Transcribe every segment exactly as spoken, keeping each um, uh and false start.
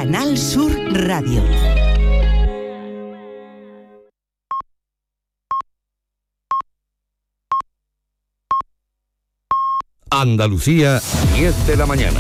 Canal Sur Radio. Andalucía, diez de la mañana.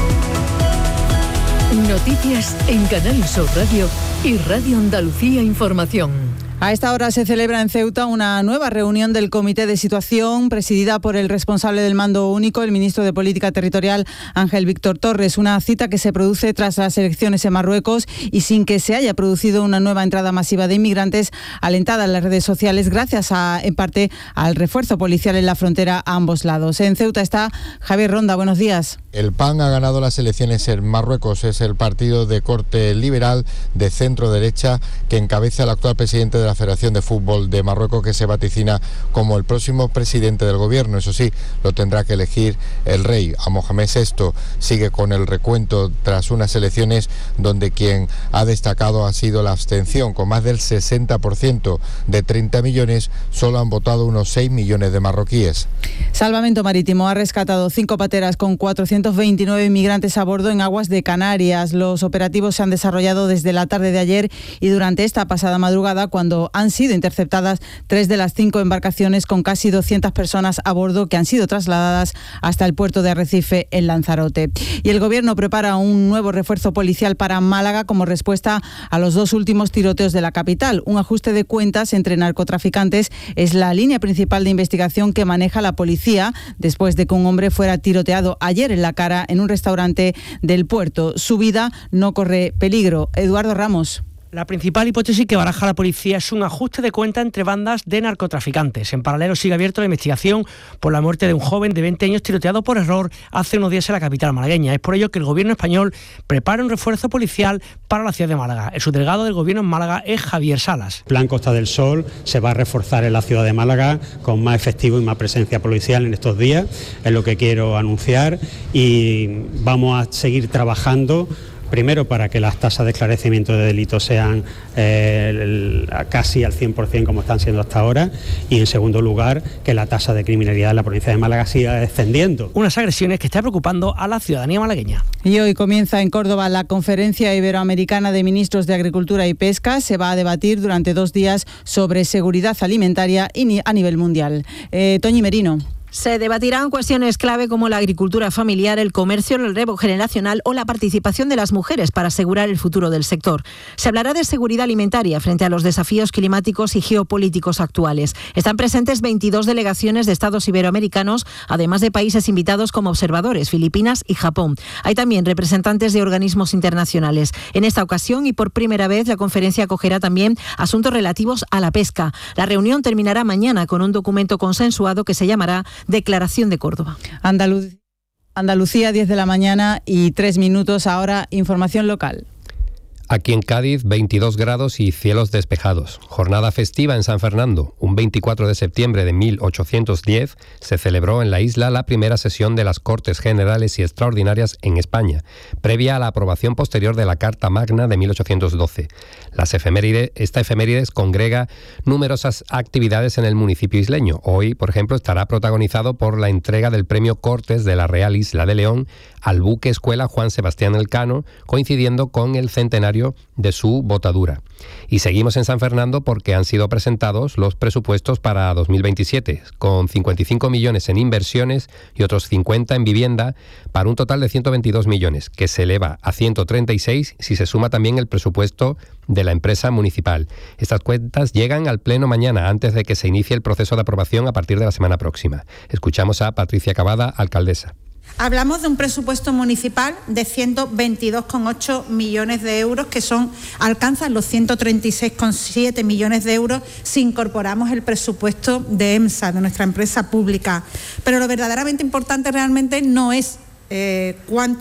Noticias en Canal Sur Radio y Radio Andalucía Información. A esta hora se celebra en Ceuta una nueva reunión del Comité de Situación, presidida por el responsable del Mando Único, el ministro de Política Territorial, Ángel Víctor Torres. Una cita que se produce tras las elecciones en Marruecos y sin que se haya producido una nueva entrada masiva de inmigrantes, alentada en las redes sociales gracias, a, en parte, al refuerzo policial en la frontera a ambos lados. En Ceuta está Javier Ronda. Buenos días. El P A N ha ganado las elecciones en Marruecos. Es el partido de corte liberal de centro-derecha que encabeza el actual presidente de la Federación de Fútbol de Marruecos, que se vaticina como el próximo presidente del gobierno. Eso sí, lo tendrá que elegir el rey. A Mohamed sexto sigue con el recuento tras unas elecciones donde quien ha destacado ha sido la abstención. Con más del sesenta por ciento de treinta millones, solo han votado unos seis millones de marroquíes. Salvamento Marítimo ha rescatado cinco pateras con cuatrocientos veintinueve inmigrantes a bordo en aguas de Canarias. Los operativos se han desarrollado desde la tarde de ayer y durante esta pasada madrugada, cuando han sido interceptadas tres de las cinco embarcaciones con casi doscientas personas a bordo que han sido trasladadas hasta el puerto de Arrecife en Lanzarote. Y el Gobierno prepara un nuevo refuerzo policial para Málaga como respuesta a los dos últimos tiroteos de la capital. Un ajuste de cuentas entre narcotraficantes es la línea principal de investigación que maneja la policía después de que un hombre fuera tiroteado ayer en la cara en un restaurante del puerto. Su vida no corre peligro. Eduardo Ramos. La principal hipótesis que baraja la policía es un ajuste de cuenta entre bandas de narcotraficantes. En paralelo sigue abierta la investigación por la muerte de un joven de veinte años tiroteado por error hace unos días en la capital malagueña. Es por ello que el gobierno español prepara un refuerzo policial para la ciudad de Málaga. El subdelegado del gobierno en Málaga es Javier Salas. Plan Costa del Sol se va a reforzar en la ciudad de Málaga con más efectivo y más presencia policial en estos días. Es lo que quiero anunciar y vamos a seguir trabajando. Primero, para que las tasas de esclarecimiento de delitos sean eh, el, casi al cien por ciento como están siendo hasta ahora, y en segundo lugar, que la tasa de criminalidad en la provincia de Málaga siga descendiendo. Unas agresiones que están preocupando a la ciudadanía malagueña. Y hoy comienza en Córdoba la Conferencia Iberoamericana de Ministros de Agricultura y Pesca. Se va a debatir durante dos días sobre seguridad alimentaria y a nivel mundial. Eh, Toñi Merino. Se debatirán cuestiones clave como la agricultura familiar, el comercio, el relevo generacional o la participación de las mujeres para asegurar el futuro del sector. Se hablará de seguridad alimentaria frente a los desafíos climáticos y geopolíticos actuales. Están presentes veintidós delegaciones de estados iberoamericanos, además de países invitados como observadores, Filipinas y Japón. Hay también representantes de organismos internacionales. En esta ocasión y por primera vez, la conferencia acogerá también asuntos relativos a la pesca. La reunión terminará mañana con un documento consensuado que se llamará Declaración de Córdoba. Andaluz... Andalucía, diez de la mañana y tres minutos. Ahora, información local. Aquí en Cádiz, veintidós grados y cielos despejados. Jornada festiva en San Fernando. Un veinticuatro de septiembre de mil ochocientos diez se celebró en la isla la primera sesión de las Cortes Generales y Extraordinarias en España, previa a la aprobación posterior de la Carta Magna de mil ochocientos doce. Las efemérides, esta efemérides congrega numerosas actividades en el municipio isleño. Hoy, por ejemplo, estará protagonizado por la entrega del Premio Cortes de la Real Isla de León al buque escuela Juan Sebastián Elcano, coincidiendo con el centenario de su botadura. Y seguimos en San Fernando porque han sido presentados los presupuestos para dos mil veintisiete, con cincuenta y cinco millones en inversiones y otros cincuenta en vivienda, para un total de ciento veintidós millones, que se eleva a ciento treinta y seis si se suma también el presupuesto de la empresa municipal. Estas cuentas llegan al Pleno mañana, antes de que se inicie el proceso de aprobación a partir de la semana próxima. Escuchamos a Patricia Cavada, alcaldesa. Hablamos de un presupuesto municipal de ciento veintidós coma ocho millones de euros, que son alcanzan los ciento treinta y seis coma siete millones de euros si incorporamos el presupuesto de EMSA, de nuestra empresa pública. Pero lo verdaderamente importante realmente no es eh, cuánto